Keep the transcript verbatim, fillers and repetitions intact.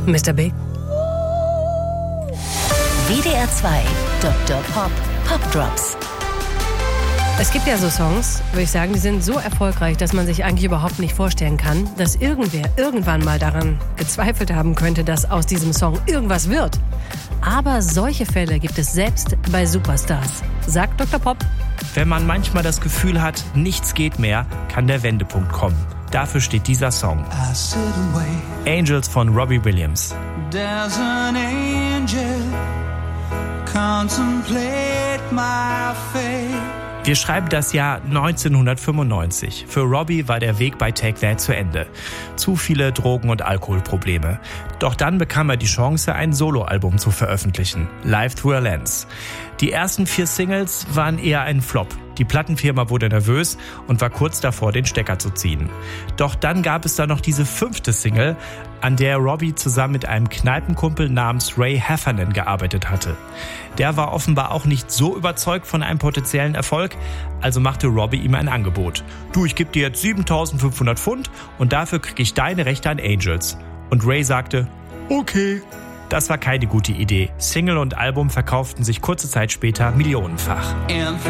Mister Big. W D R zwei Doktor Pop Pop Drops. Es gibt ja so Songs, würde ich sagen, die sind so erfolgreich, dass man sich eigentlich überhaupt nicht vorstellen kann, dass irgendwer irgendwann mal daran gezweifelt haben könnte, dass aus diesem Song irgendwas wird. Aber solche Fälle gibt es selbst bei Superstars, sagt Doktor Pop. Wenn man manchmal das Gefühl hat, nichts geht mehr, kann der Wendepunkt kommen. Dafür steht dieser Song. Angels von Robbie Williams. There's an angel, contemplate my fate. Wir schreiben das Jahr neunzehnhundertfünfundneunzig. Für Robbie war der Weg bei Take That zu Ende. Zu viele Drogen- und Alkoholprobleme. Doch dann bekam er die Chance, ein Soloalbum zu veröffentlichen. Live Through a Lens. Die ersten vier Singles waren eher ein Flop. Die Plattenfirma wurde nervös und war kurz davor, den Stecker zu ziehen. Doch dann gab es da noch diese fünfte Single, an der Robbie zusammen mit einem Kneipenkumpel namens Ray Heffernan gearbeitet hatte. Der war offenbar auch nicht so überzeugt von einem potenziellen Erfolg, also machte Robbie ihm ein Angebot. Du, ich gebe dir jetzt siebentausendfünfhundert Pfund und dafür kriege ich deine Rechte an Angels. Und Ray sagte, okay. Das war keine gute Idee. Single und Album verkauften sich kurze Zeit später millionenfach.